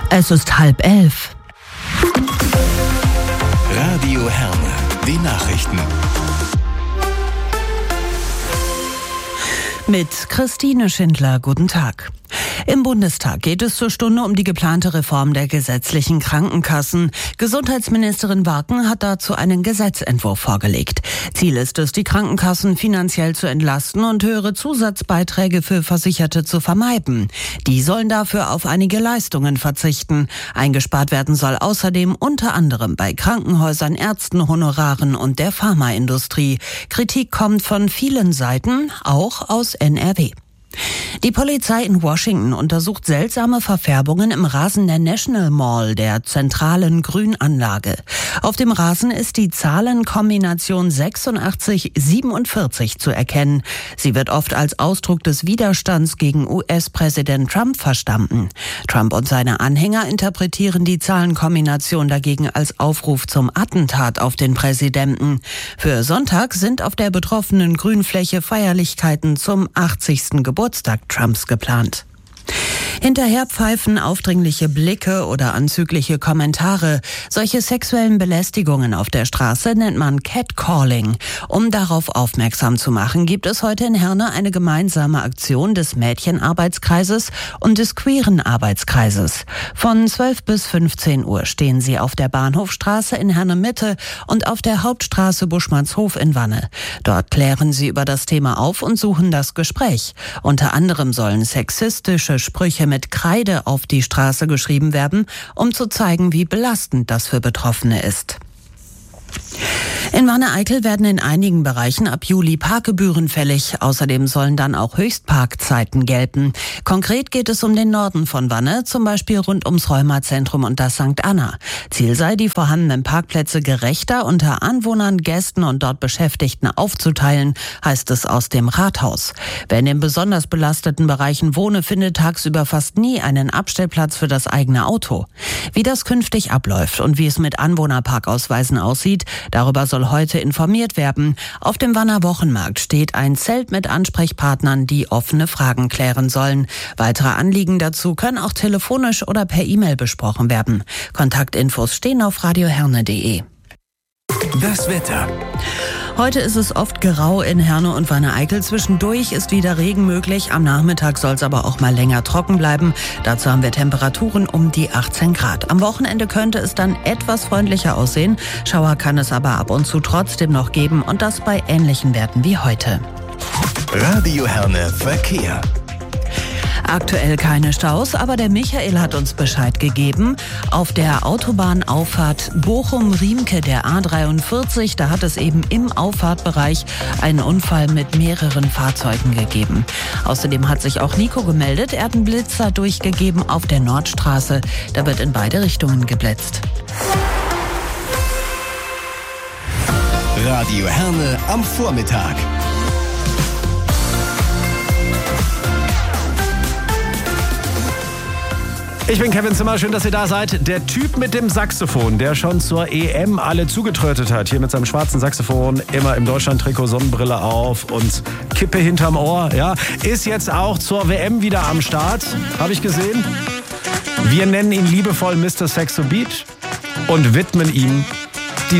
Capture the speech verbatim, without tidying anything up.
Es ist halb elf. Radio Herne, die Nachrichten. Mit Christine Schindler, guten Tag. Im Bundestag geht es zur Stunde um die geplante Reform der gesetzlichen Krankenkassen. Gesundheitsministerin Warken hat dazu einen Gesetzentwurf vorgelegt. Ziel ist es, die Krankenkassen finanziell zu entlasten und höhere Zusatzbeiträge für Versicherte zu vermeiden. Die sollen dafür auf einige Leistungen verzichten. Eingespart werden soll außerdem unter anderem bei Krankenhäusern, Ärzten, Honoraren und der Pharmaindustrie. Kritik kommt von vielen Seiten, auch aus N R W. Die Polizei in Washington untersucht seltsame Verfärbungen im Rasen der National Mall, der zentralen Grünanlage. Auf dem Rasen ist die Zahlenkombination sechsundachtzig siebenundvierzig zu erkennen. Sie wird oft als Ausdruck des Widerstands gegen U S-Präsident Trump verstanden. Trump und seine Anhänger interpretieren die Zahlenkombination dagegen als Aufruf zum Attentat auf den Präsidenten. Für Sonntag sind auf der betroffenen Grünfläche Feierlichkeiten zum achtzigsten Geburtstag Trumps geplant. Hinterher pfeifen aufdringliche Blicke oder anzügliche Kommentare. Solche sexuellen Belästigungen auf der Straße nennt man Catcalling. Um darauf aufmerksam zu machen, gibt es heute in Herne eine gemeinsame Aktion des Mädchenarbeitskreises und des queeren Arbeitskreises. Von zwölf bis fünfzehn Uhr stehen sie auf der Bahnhofstraße in Herne Mitte und auf der Hauptstraße Buschmannshof in Wanne. Dort klären sie über das Thema auf und suchen das Gespräch. Unter anderem sollen sexistische Sprüche mit Kreide auf die Straße geschrieben werden, um zu zeigen, wie belastend das für Betroffene ist. In Wanne-Eickel werden in einigen Bereichen ab Juli Parkgebühren fällig. Außerdem sollen dann auch Höchstparkzeiten gelten. Konkret geht es um den Norden von Wanne, zum Beispiel rund ums Rheumazentrum und das Sankt Anna. Ziel sei, die vorhandenen Parkplätze gerechter unter Anwohnern, Gästen und dort Beschäftigten aufzuteilen, heißt es aus dem Rathaus. Wer in den besonders belasteten Bereichen wohne, findet tagsüber fast nie einen Abstellplatz für das eigene Auto. Wie das künftig abläuft und wie es mit Anwohnerparkausweisen aussieht, darüber soll heute informiert werden. Auf dem Wanner Wochenmarkt steht ein Zelt mit Ansprechpartnern, die offene Fragen klären sollen. Weitere Anliegen dazu können auch telefonisch oder per E-Mail besprochen werden. Kontaktinfos stehen auf radioherne punkt de. Das Wetter. Heute ist es oft grau in Herne und Wanne-Eickel. Zwischendurch ist wieder Regen möglich. Am Nachmittag soll es aber auch mal länger trocken bleiben. Dazu haben wir Temperaturen um die achtzehn Grad. Am Wochenende könnte es dann etwas freundlicher aussehen. Schauer kann es aber ab und zu trotzdem noch geben und das bei ähnlichen Werten wie heute. Radio Herne Verkehr. Aktuell keine Staus, aber der Michael hat uns Bescheid gegeben. Auf der Autobahnauffahrt Bochum-Riemke der A dreiundvierzig, da hat es eben im Auffahrtbereich einen Unfall mit mehreren Fahrzeugen gegeben. Außerdem hat sich auch Nico gemeldet. Er hat einen Blitzer durchgegeben auf der Nordstraße. Da wird in beide Richtungen geblitzt. Radio Herne am Vormittag. Ich bin Kevin Zimmer, schön, dass ihr da seid. Der Typ mit dem Saxophon, der schon zur E M alle zugetrötet hat, hier mit seinem schwarzen Saxophon, immer im Deutschland-Trikot, Sonnenbrille auf und Kippe hinterm Ohr, ja, ist jetzt auch zur W M wieder am Start, habe ich gesehen. Wir nennen ihn liebevoll Mister Saxo Beat und widmen ihm